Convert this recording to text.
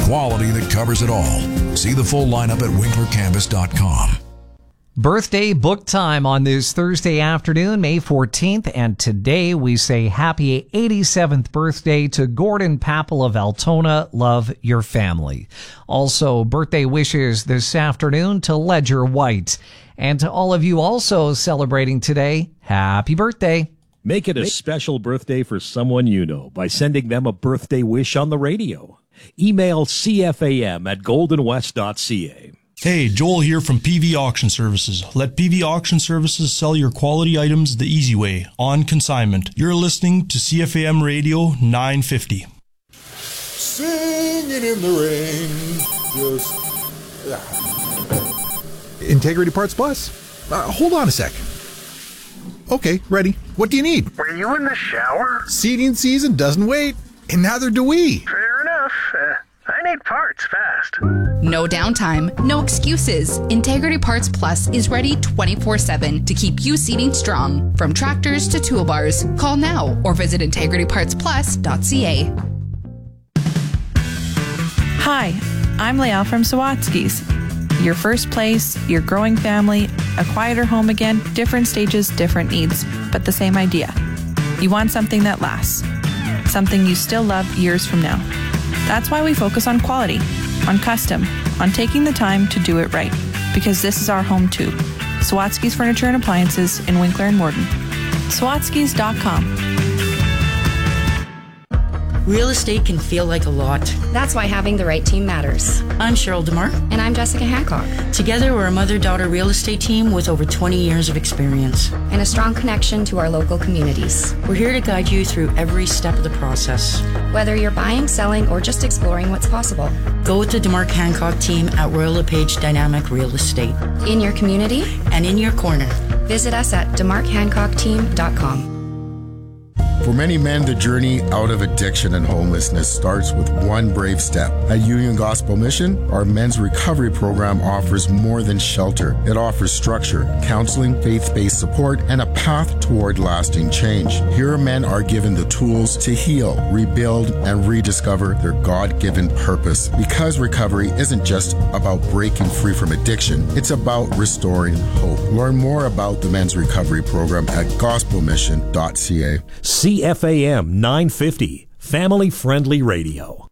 Quality that covers it all. See the full lineup at winklercanvas.com. Birthday book time on this Thursday afternoon, May 14th, and today we say happy 87th birthday to Gordon Papple of Altona. Love your family. Also, birthday wishes this afternoon to Ledger White. And to all of you also celebrating today, happy birthday. Make it a special birthday for someone you know by sending them a birthday wish on the radio. Email cfam@goldenwest.ca. Hey, Joel here from PV Auction Services. Let PV Auction Services sell your quality items the easy way, on consignment. You're listening to CFAM Radio 950. Singing in the rain, Integrity Parts Plus? Hold on a sec. Okay, ready. What do you need? Were you in the shower? Seating season doesn't wait, and neither do we. Fair enough. I need parts fast. No downtime, no excuses. Integrity Parts Plus is ready 24/7 to keep you seating strong. From tractors to toolbars, call now or visit integritypartsplus.ca. Hi, I'm Lael from Sawatsky's. Your first place, your growing family, a quieter home again, different stages, different needs, but the same idea. You want something that lasts, something you still love years from now. That's why we focus on quality, on custom, on taking the time to do it right, because this is our home too. Sawatsky's Furniture and Appliances in Winkler and Morden. Sawatskys.com. Real estate can feel like a lot. That's why having the right team matters. I'm Cheryl DeMar. And I'm Jessica Hancock. Together, we're a mother-daughter real estate team with over 20 years of experience. And a strong connection to our local communities. We're here to guide you through every step of the process. Whether you're buying, selling, or just exploring what's possible. Go with the DeMar Hancock team at Royal LePage Dynamic Real Estate. In your community. And in your corner. Visit us at demarkhancockteam.com. For many men, the journey out of addiction and homelessness starts with one brave step. At Union Gospel Mission, our men's recovery program offers more than shelter. It offers structure, counseling, faith-based support, and a path toward lasting change. Here, men are given the tools to heal, rebuild, and rediscover their God-given purpose. Because recovery isn't just about breaking free from addiction, it's about restoring hope. Learn more about the men's recovery program at gospelmission.ca. CFAM 950, family-friendly radio.